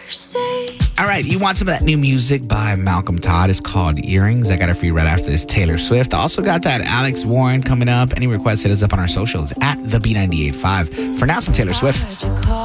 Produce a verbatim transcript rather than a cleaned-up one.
All right, you want some of that new music by Malcolm Todd? It's called Earrings. I got it for you right after this. Taylor Swift. Also got that Alex Warren coming up. Any requests, hit us up on our socials at the B nine eight five. For now, some Taylor Swift.